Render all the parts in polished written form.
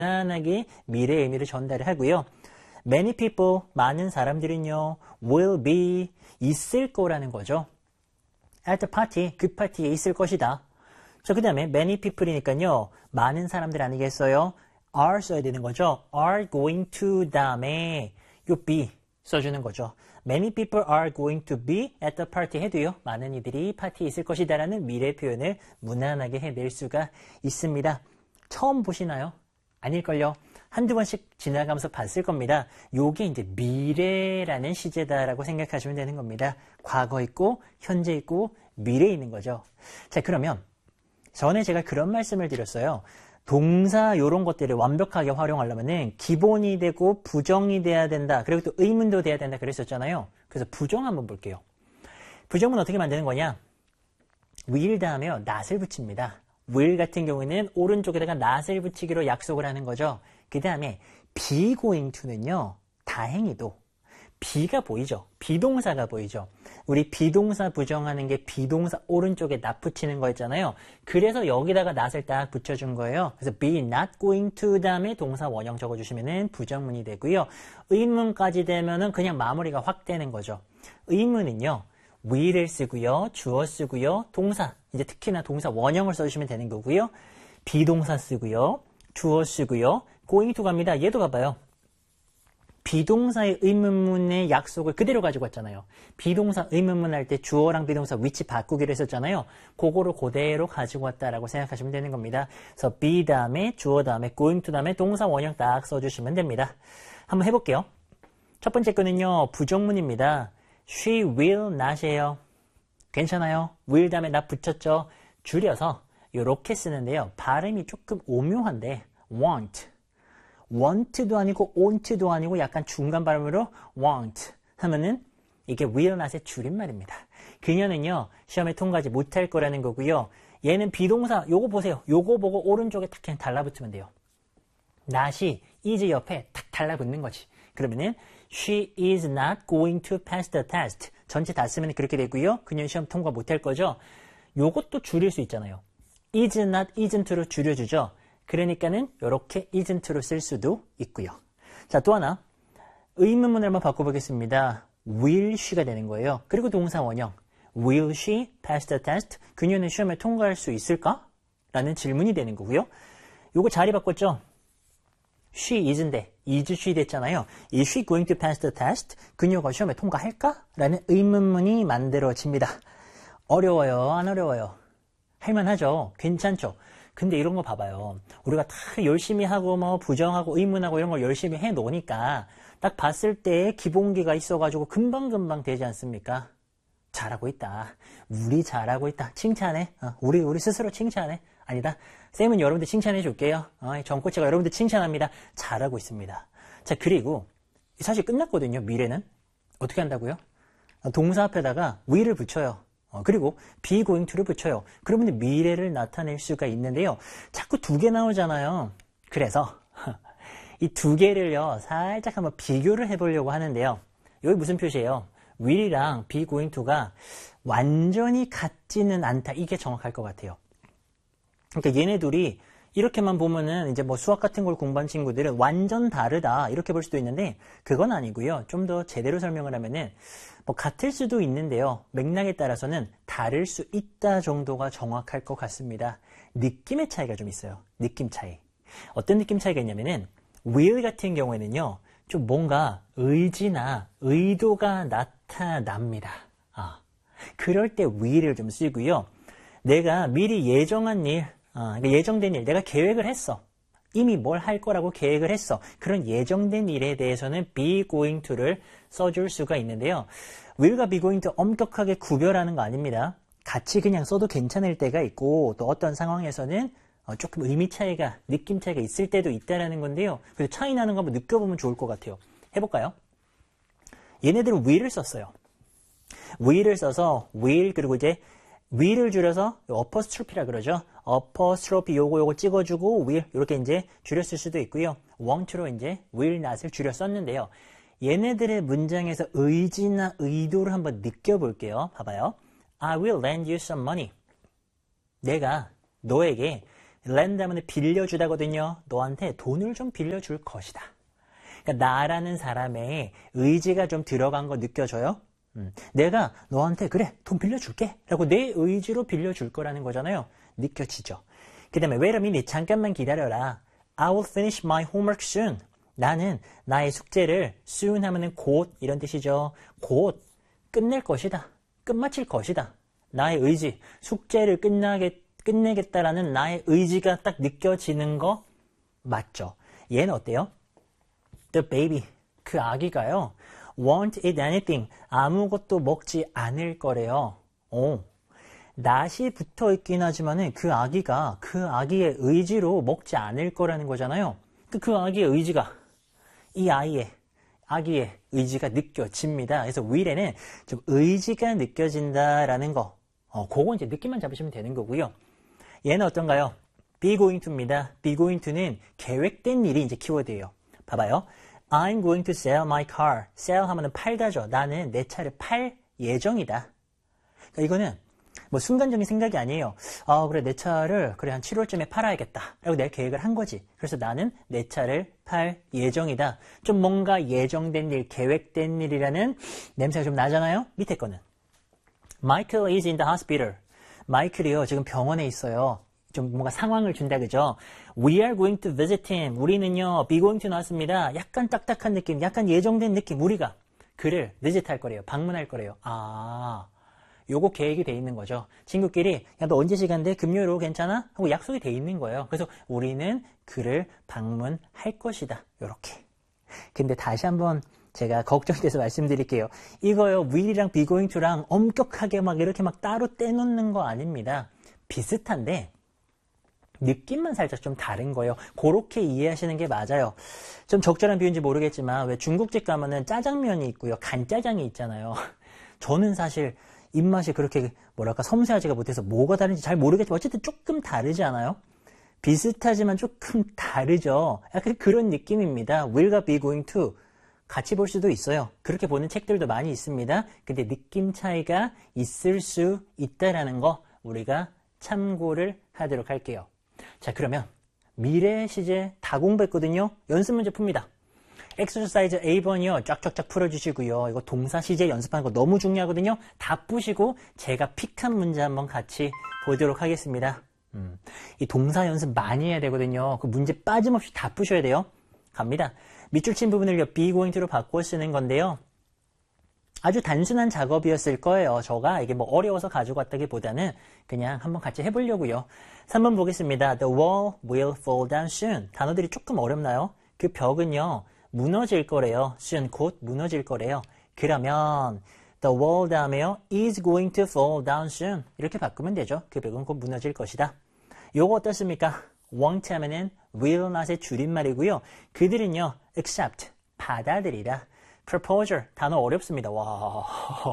무난하게 미래의 의미를 전달을 하고요. Many people, 많은 사람들은요, will be, 있을 거라는 거죠. At the party, 그 파티에 있을 것이다. 자, 그 다음에 many people이니까요, 많은 사람들 아니겠어요? are 써야 되는 거죠. are going to 다음에 요 be 써주는 거죠. Many people are going to be at the party 해도요, 많은 이들이 파티에 있을 것이다 라는 미래 표현을 무난하게 해낼 수가 있습니다. 처음 보시나요? 아닐걸요? 한두 번씩 지나가면서 봤을 겁니다. 요게 이제 미래라는 시제다라고 생각하시면 되는 겁니다. 과거 있고, 현재 있고, 미래에 있는 거죠. 자, 그러면 전에 제가 그런 말씀을 드렸어요. 동사 요런 것들을 완벽하게 활용하려면은 기본이 되고 부정이 돼야 된다. 그리고 또 의문도 돼야 된다 그랬었잖아요. 그래서 부정 한번 볼게요. 부정은 어떻게 만드는 거냐? will 다음에 not을 붙입니다. will 같은 경우에는 오른쪽에다가 not을 붙이기로 약속을 하는 거죠. 그 다음에 be going to는요. 다행히도 be가 보이죠. 비동사가 보이죠. 우리 비동사 부정하는 게 비동사 오른쪽에 not 붙이는 거였잖아요. 그래서 여기다가 not을 딱 붙여준 거예요. 그래서 be not going to 다음에 동사 원형 적어주시면은 부정문이 되고요. 의문까지 되면은 그냥 마무리가 확 되는 거죠. 의문은요. will을 쓰고요. 주어 쓰고요. 동사, 이제 특히나 동사 원형을 써주시면 되는 거고요. 비동사 쓰고요. 주어 쓰고요. going to 갑니다. 얘도 가봐요. 비동사의 의문문의 약속을 그대로 가지고 왔잖아요. 비동사 의문문 할 때 주어랑 비동사 위치 바꾸기로 했었잖아요. 그거를 그대로 가지고 왔다라고 생각하시면 되는 겁니다. 그래서 be 다음에 주어 다음에 going to 다음에 동사 원형 딱 써주시면 됩니다. 한번 해볼게요. 첫 번째 거는요. 부정문입니다. She will not이에요. 괜찮아요. will 다음에 not 붙였죠. 줄여서 이렇게 쓰는데요. 발음이 조금 오묘한데 want도 아니고 won't도 아니고 약간 중간 발음으로 want 하면은 이게 will not의 줄임말입니다. 그녀는요. 시험에 통과하지 못할 거라는 거고요. 얘는 비동사 요거 보세요. 요거 보고 오른쪽에 탁 그냥 달라붙으면 돼요. not이 is 옆에 탁 달라붙는 거지. 그러면은 she is not going to pass the test. 전체 다 쓰면 그렇게 되고요. 그녀는 시험 통과 못할 거죠. 요것도 줄일 수 있잖아요. is not, isn't로 줄여주죠. 그러니까는 이렇게 isn't로 쓸 수도 있고요. 자, 또 하나 의문문을 한번 바꿔보겠습니다. will she가 되는 거예요. 그리고 동사 원형 will she pass the test? 그녀는 시험에 통과할 수 있을까? 라는 질문이 되는 거고요. 요거 자리 바꿨죠? she is인데 is she 됐잖아요. Is she going to pass the test? 그녀가 시험에 통과할까? 라는 의문문이 만들어집니다. 어려워요? 안 어려워요? 할만하죠? 괜찮죠? 근데 이런 거 봐봐요. 우리가 다 열심히 하고 뭐 부정하고 의문하고 이런 걸 열심히 해 놓으니까 딱 봤을 때 기본기가 있어가지고 금방금방 되지 않습니까? 잘하고 있다. 우리 잘하고 있다. 칭찬해. 우리 스스로 칭찬해. 아니다. 쌤은 여러분들 칭찬해 줄게요. 정코치가 여러분들 칭찬합니다. 잘하고 있습니다. 자, 그리고 사실 끝났거든요. 미래는. 어떻게 한다고요? 동사 앞에다가 will을 붙여요. 그리고 be going to를 붙여요. 그러면 미래를 나타낼 수가 있는데요. 자꾸 두 개 나오잖아요. 그래서 이 두 개를요. 살짝 한번 비교를 해보려고 하는데요. 여기 무슨 표시예요? will이랑 be going to가 완전히 같지는 않다. 이게 정확할 것 같아요. 그러니까 얘네 둘이 이렇게만 보면은 이제 뭐 수학 같은 걸 공부한 친구들은 완전 다르다 이렇게 볼 수도 있는데 그건 아니고요. 좀 더 제대로 설명을 하면은 뭐 같을 수도 있는데요. 맥락에 따라서는 다를 수 있다 정도가 정확할 것 같습니다. 느낌의 차이가 좀 있어요. 느낌 차이. 어떤 느낌 차이가 있냐면은 will 같은 경우에는요. 좀 뭔가 의지나 의도가 나타납니다. 그럴 때 will을 좀 쓰고요. 내가 미리 예정한 일, 예정된 일, 내가 계획을 했어. 이미 뭘 할 거라고 계획을 했어. 그런 예정된 일에 대해서는 be going to를 써줄 수가 있는데요. will과 be going to 엄격하게 구별하는 거 아닙니다. 같이 그냥 써도 괜찮을 때가 있고 또 어떤 상황에서는 조금 의미 차이가, 느낌 차이가 있을 때도 있다는 건데요. 그래서 차이 나는 거 한번 느껴보면 좋을 것 같아요. 해볼까요? 얘네들은 will을 썼어요. will을 써서 will 그리고 이제 will을 줄여서 apostrophe라 그러죠. apostrophe 요거 찍어주고 will 이렇게 이제 줄였을 수도 있고요. want로 이제 will not을 줄여 썼는데요. 얘네들의 문장에서 의지나 의도를 한번 느껴볼게요. 봐봐요. I will lend you some money. 내가 너에게 lend 하면 빌려주다거든요. 너한테 돈을 좀 빌려줄 것이다. 그러니까 나라는 사람의 의지가 좀 들어간 거 느껴져요? 내가 너한테 그래 돈 빌려줄게 라고 내 의지로 빌려줄 거라는 거잖아요. 느껴지죠? 그 다음에 wait a minute 잠깐만 기다려라. I will finish my homework soon. 나는 나의 숙제를 soon 하면은 곧 이런 뜻이죠. 곧 끝낼 것이다. 끝마칠 것이다. 나의 의지, 숙제를 끝내겠다라는 나의 의지가 딱 느껴지는 거 맞죠? 얘는 어때요? The baby, 그 아기가요. won't eat anything, 아무것도 먹지 않을 거래요. 낫이 붙어 있긴 하지만은 그 아기가 그 아기의 의지로 먹지 않을 거라는 거잖아요. 그 아기의 의지가 이 아기의 의지가 느껴집니다. 그래서 will에는 좀 의지가 느껴진다라는 거. 그거 이제 느낌만 잡으시면 되는 거고요. 얘는 어떤가요? be going to입니다. be going to는 계획된 일이 이제 키워드예요. 봐봐요. I'm going to sell my car. sell 하면은 팔다죠. 나는 내 차를 팔 예정이다. 그러니까 이거는 뭐 순간적인 생각이 아니에요. 그래 내 차를 그래 한 7월쯤에 팔아야겠다. 라고 내가 계획을 한 거지. 그래서 나는 내 차를 팔 예정이다. 좀 뭔가 예정된 일, 계획된 일이라는 냄새가 좀 나잖아요. 밑에 거는 Michael is in the hospital. 마이클이요 지금 병원에 있어요. 좀 뭔가 상황을 준다 그죠? We are going to visit him. 우리는요 be going to 나왔습니다. 약간 딱딱한 느낌, 약간 예정된 느낌. 우리가 그를 visit 할 거래요. 방문할 거래요. 요거 계획이 돼 있는 거죠. 친구끼리 야 너 언제 시간 돼? 금요일 오후 괜찮아? 하고 약속이 돼 있는 거예요. 그래서 우리는 그를 방문할 것이다. 요렇게. 근데 다시 한번 제가 걱정돼서 말씀드릴게요. 이거요 will이랑 be going to랑 엄격하게 막 이렇게 막 따로 떼놓는 거 아닙니다. 비슷한데 느낌만 살짝 좀 다른 거예요. 그렇게 이해하시는 게 맞아요. 좀 적절한 비유인지 모르겠지만 왜 중국집 가면은 짜장면이 있고요. 간짜장이 있잖아요. 저는 사실 입맛이 그렇게 뭐랄까 섬세하지가 못해서 뭐가 다른지 잘 모르겠지만 어쨌든 조금 다르지 않아요? 비슷하지만 조금 다르죠. 약간 그런 느낌입니다. will과 be going to 같이 볼 수도 있어요. 그렇게 보는 책들도 많이 있습니다. 근데 느낌 차이가 있을 수 있다라는 거 우리가 참고를 하도록 할게요. 자 그러면 미래 시제 다 공부했거든요. 연습 문제 풉니다. 엑서사이즈 A번이요. 쫙쫙쫙 풀어주시고요. 이거 동사 시제 연습하는 거 너무 중요하거든요. 다 푸시고 제가 픽한 문제 한번 같이 보도록 하겠습니다. 이 동사 연습 많이 해야 되거든요. 그 문제 빠짐없이 다 푸셔야 돼요. 갑니다. 밑줄 친 부분을요. be going to로 바꿔 쓰는 건데요. 아주 단순한 작업이었을 거예요. 저가 이게 뭐 어려워서 가지고 왔다기보다는 그냥 한번 같이 해보려고요. 3번 보겠습니다. The wall will fall down soon. 단어들이 조금 어렵나요? 그 벽은요. 무너질 거래요. soon 곧 무너질 거래요. 그러면 the wall 다음에요. is going to fall down soon. 이렇게 바꾸면 되죠. 그 벽은 곧 무너질 것이다. 요거 어떻습니까? won't 하면은 will not의 줄임말이고요. 그들은요. accept 받아들이다. proposal 단어 어렵습니다. 와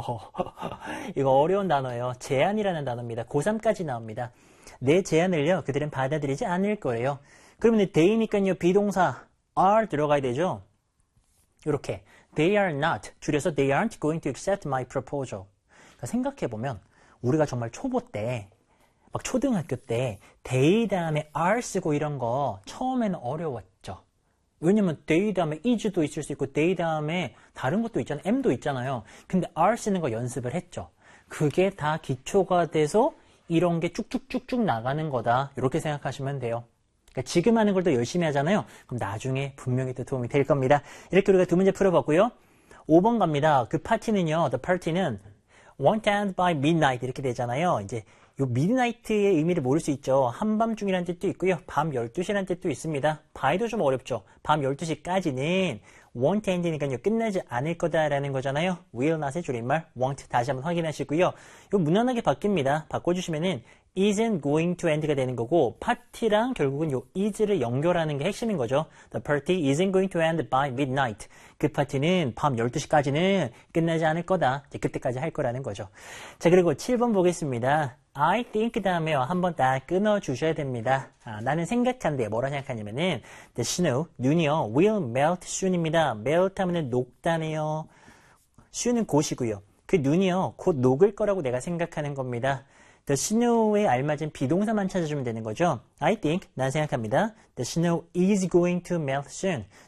이거 어려운 단어예요. 제안이라는 단어입니다. 고3까지 나옵니다. 내 제안을요. 그들은 받아들이지 않을 거예요. 그러면 they니까요. 비동사 are 들어가야 되죠. 이렇게 they are not 줄여서 they aren't going to accept my proposal. 그러니까 생각해보면 우리가 정말 초보 때 막 초등학교 때 they 다음에 are 쓰고 이런 거 처음에는 어려웠죠. 왜냐면 they 다음에 is도 있을 수 있고 they 다음에 다른 것도 있잖아요. m도 있잖아요. 근데 are 쓰는 거 연습을 했죠. 그게 다 기초가 돼서 이런 게 쭉쭉쭉쭉 나가는 거다. 이렇게 생각하시면 돼요. 그러니까 지금 하는 걸 더 열심히 하잖아요. 그럼 나중에 분명히 또 도움이 될 겁니다. 이렇게 우리가 두 문제 풀어봤고요. 5번 갑니다. 그 파티는요. The party는 won't end by midnight 이렇게 되잖아요. 이제 요 midnight의 의미를 모를 수 있죠. 한밤중이라는 뜻도 있고요. 밤 12시라는 뜻도 있습니다. by도 좀 어렵죠. 밤 12시까지는 won't end니까요. 끝나지 않을 거다라는 거잖아요. will not의 줄임말 won't 다시 한번 확인하시고요. 요 무난하게 바뀝니다. 바꿔주시면은 isn't going to end가 되는 거고 파티랑 결국은 요 is를 연결하는 게 핵심인 거죠. The party isn't going to end by midnight. 그 파티는 밤 12시까지는 끝나지 않을 거다. 이제 그때까지 할 거라는 거죠. 자 그리고 7번 보겠습니다. I think 다음에요. 한번 딱 끊어주셔야 됩니다. 나는 생각한데 뭐라 생각하냐면은 the snow, 눈이요. will melt soon입니다. melt 하면은 녹다네요. soon은 곧이고요. 그 눈이요. 곧 녹을 거라고 내가 생각하는 겁니다. The snow에 알맞은 비동사만 찾아주면 되는 거죠. I think, 난 생각합니다. The snow is going to melt soon.